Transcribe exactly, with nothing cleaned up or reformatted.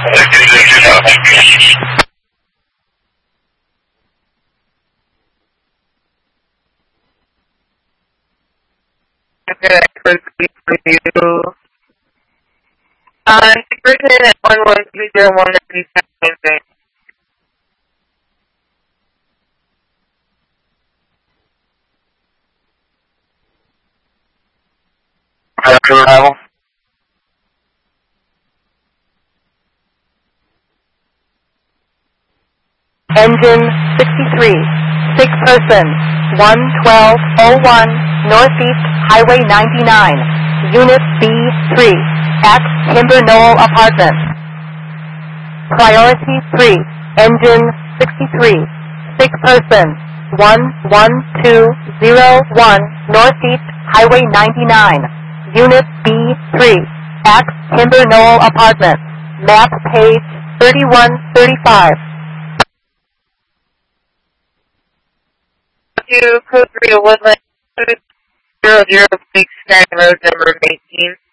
Okay, for you. Uh, person at one one two zero one three seven. Arrival. Engine sixty-three, six person, one twelve oh one, Northeast Highway ninety-nine, Unit B three, at Timber Knoll Apartments. Priority three, engine sixty-three, six person, one one two oh one, Northeast Highway ninety-nine, Unit B three, at Timber Knoll Apartments. Map page thirty-one thirty-five. To code three Woodland, zero zero six nine road number eighteen.